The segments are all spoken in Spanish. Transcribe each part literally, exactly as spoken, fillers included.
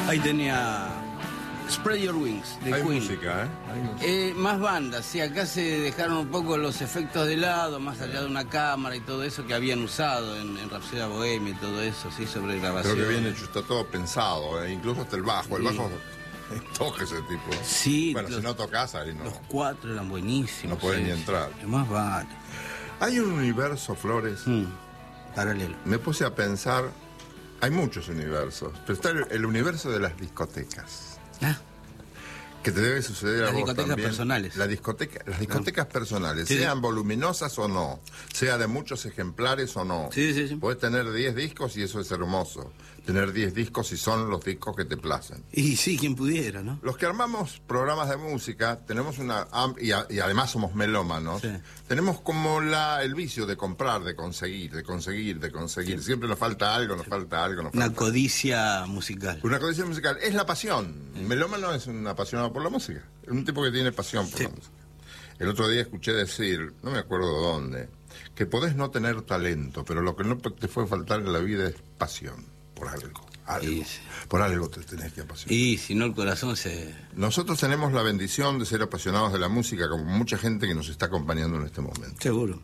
Ahí tenía Spread Your Wings, de Hay Queen. música, ¿eh? Hay música. Eh, más bandas, sí, acá se dejaron un poco los efectos de lado, más allá de una cámara y todo eso que habían usado en, en Rhapsody Bohemia y todo eso, sí, sobre grabación. Creo que bien hecho, está todo pensado, ¿eh? Incluso hasta el bajo. El Sí. bajo toca ese tipo. Sí, Bueno, los, si no tocas ahí no. los cuatro eran buenísimos. No pueden sí, ni entrar. sí. Más vale. Hay un universo, Flores. Mm, paralelo. Me puse a pensar, hay muchos universos, pero está el, el universo de las discotecas. Ah, Que te debe suceder Las a vos discotecas también. personales. La discoteca, las discotecas personales, Sí. sean voluminosas o no, sea de muchos ejemplares o no. Sí, sí, sí. Podés tener diez discos y eso es hermoso. Tener diez discos y son los discos que te placen. y sí, quien pudiera, ¿no? Los que armamos programas de música tenemos una am- y, a- y además somos melómanos. Sí. Tenemos como la el vicio de comprar, de conseguir, de conseguir, de conseguir. Siempre nos falta algo, nos falta algo, nos Una falta codicia musical. una condición musical. Es la pasión. El melómano es un apasionado por la música. Es un tipo que tiene pasión por Sí. la música. El otro día escuché decir, no me acuerdo dónde, que podés no tener talento, pero lo que no te puede faltar en la vida es pasión por algo. Algo. Sí, sí. Por algo te tenés que apasionar. Y si no, el corazón se... Nosotros tenemos la bendición de ser apasionados de la música, como mucha gente que nos está acompañando en este momento. Seguro.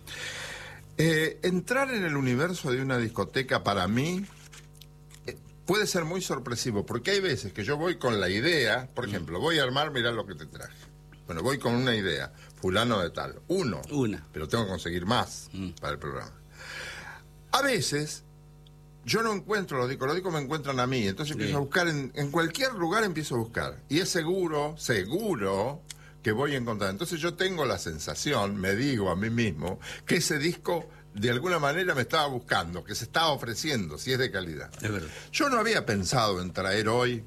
Eh, entrar en el universo de una discoteca para mí eh, puede ser muy sorpresivo, porque hay veces que yo voy con la idea, por ejemplo, voy a armar, mirá lo que te traje. Bueno, voy con una idea, fulano de tal, uno, Una. pero tengo que conseguir más Mm. para el programa. A veces yo no encuentro los discos, los discos me encuentran a mí, entonces empiezo Sí. a buscar, en, en cualquier lugar empiezo a buscar. Y es seguro, seguro que voy a encontrar. Entonces yo tengo la sensación, me digo a mí mismo, que ese disco de alguna manera me estaba buscando, que se estaba ofreciendo, si es de calidad. Es verdad. Yo no había pensado en traer hoy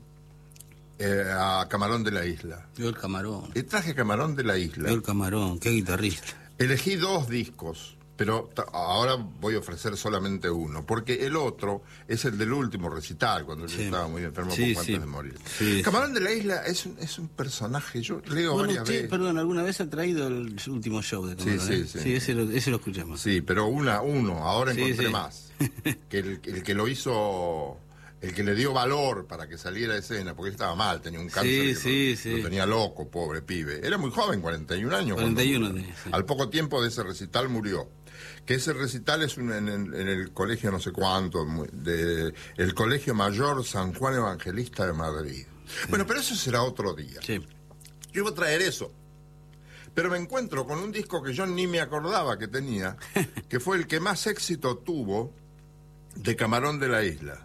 eh, a Camarón de la Isla. Yo el camarón. Y traje Camarón de la Isla. Yo el camarón, qué guitarrista. Elegí dos discos, pero ta- ahora voy a ofrecer solamente uno, porque el otro es el del último recital, cuando él Sí. estaba muy enfermo Sí, poco sí. antes de morir. Sí, Camarón de la Isla es un, es un personaje, yo leo Bueno, varias usted, veces. perdón, ¿alguna vez ha traído el último show de Camarón? Sí, sí, eh? sí. Sí, ese lo, ese lo escuchamos. Sí, pero una, uno, ahora Sí, encontré sí. más. Que el, el que lo hizo, el que le dio valor para que saliera a escena, porque él estaba mal, tenía un cáncer, Sí, que sí, lo, sí. lo tenía loco, pobre pibe. Era muy joven, cuarenta y un años. cuarenta y uno cuando- tenía, sí. Al poco tiempo de ese recital murió. Que ese recital es un- en, el, en el colegio no sé cuánto, muy- de, el Colegio Mayor San Juan Evangelista de Madrid. Bueno, pero eso será otro día. Sí. Yo iba a traer eso. Pero me encuentro con un disco que yo ni me acordaba que tenía, que fue el que más éxito tuvo de Camarón de la Isla.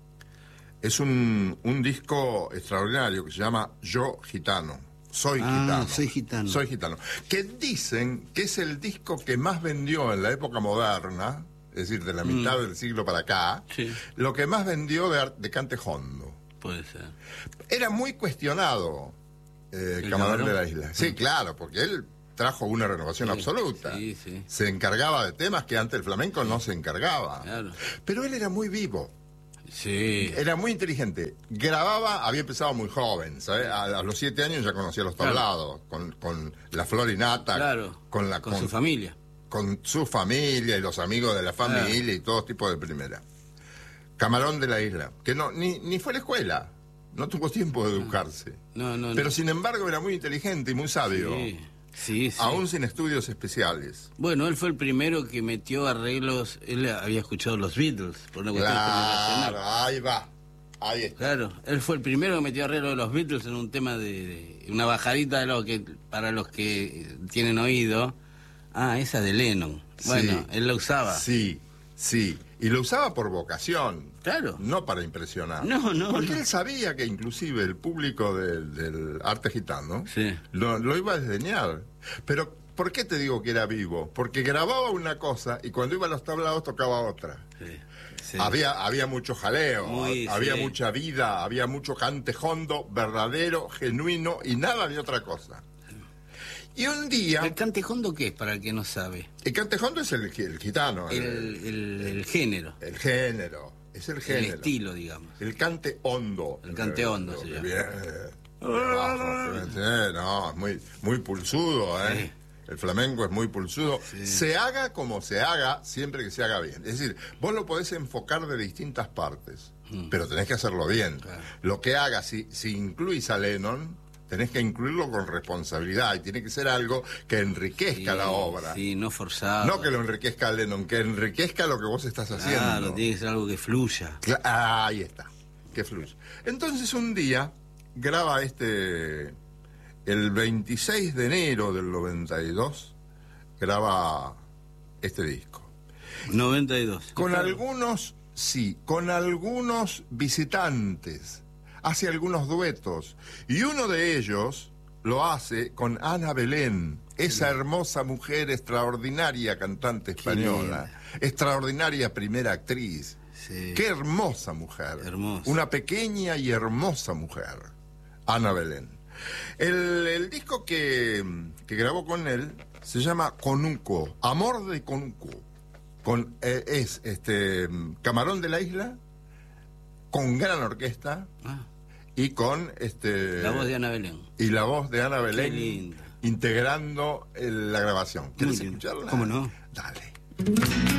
Es un, un disco extraordinario que se llama Yo Gitano. Soy Ah, gitano. Soy Gitano. Soy gitano. Que dicen que es el disco que más vendió en la época moderna, es decir, de la mitad del siglo para acá, Mm. Sí. lo que más vendió de, ar- de cante hondo. Puede ser. Era muy cuestionado eh, ¿El Camarón Camarón? de la Isla. Sí, claro, porque él trajo una renovación Sí, absoluta. sí, sí. Se encargaba de temas que antes el flamenco no se encargaba. Claro. Pero él era muy vivo, Sí. era muy inteligente. Grababa, había empezado muy joven, ¿sabes? A, a los siete años ya conocía los Claro. tablados, con, con la florinata, Claro. con, la, con su familia. con su familia y los amigos de la familia y todo tipo de primera. Camarón de la Isla, que no ni, ni fue a la escuela, no tuvo tiempo de educarse. No, no, no. Pero sin embargo era muy inteligente y muy sabio, Sí, sí, sí. aún sin estudios especiales. Bueno, él fue el primero que metió arreglos. Él había escuchado los Beatles, por una cuestión generacional. Claro, ahí va, ahí está. Claro, él fue el primero que metió arreglos de los Beatles en un tema de, de una bajadita de lo que para los que tienen oído. Ah, esa de Lennon. Bueno, Sí. él la usaba. Sí, sí, y lo usaba por vocación, Claro. no para impresionar. No, no, Porque no. él sabía que inclusive el público del, del arte gitano Sí. lo, lo iba a desdeñar. Pero, ¿por qué te digo que era vivo? Porque grababa una cosa y cuando iba a los tablados tocaba otra. Sí, sí. Había, había mucho jaleo, Muy, había sí. mucha vida, había mucho cante hondo, verdadero, genuino y nada de otra cosa. Y un día, ¿El cantejondo qué es, para el que no sabe? el cante hondo es el, el gitano, El, el, el, el género, el género, es el el género. estilo, digamos. El cante hondo. El cante hondo se Bien. llama. Bien abajo, sí, no, es muy, muy pulsudo, ¿eh? El flamenco es muy pulsudo. Sí. Se haga como se haga, siempre que se haga bien. Es decir, vos lo podés enfocar de distintas partes, mm. pero tenés que hacerlo bien. Claro. Lo que hagas, si, si incluís a Lennon, tenés que incluirlo con responsabilidad y tiene que ser algo que enriquezca sí, la obra. Sí, no forzado. No que lo enriquezca a Lennon, que enriquezca lo que vos estás haciendo. Claro, tiene que ser algo que fluya. Cla- ah, ahí está, que fluya. Entonces un día graba este, el veintiséis de enero del noventa y dos, graba este disco. noventa y dos. Con algunos, sí, con algunos visitantes. Hace algunos duetos. Y uno de ellos lo hace con Ana Belén, esa hermosa mujer extraordinaria cantante española, extraordinaria primera actriz. Sí. Qué hermosa mujer. Hermosa. Una pequeña y hermosa mujer, Ana Belén. El, el disco que, que grabó con él se llama Conuco, Amor de Conuco. Con, eh, es este Camarón de la Isla, con gran orquesta. Ah. Y con este la voz de Ana Belén. Y la voz de Ana Belén. Qué linda. Integrando el, la grabación. ¿Quieres escucharla? ¿Cómo no? Dale.